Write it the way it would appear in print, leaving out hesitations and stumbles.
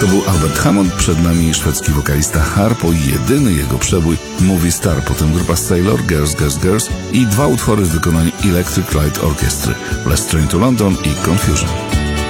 To był Albert Hammond, przed nami szwedzki wokalista Harpo, jedyny jego przebój Movie Star, potem grupa Sailor, Girls, Girls, Girls i 2 utwory w wykonaniu Electric Light Orchestra, Last Train to London i Confusion.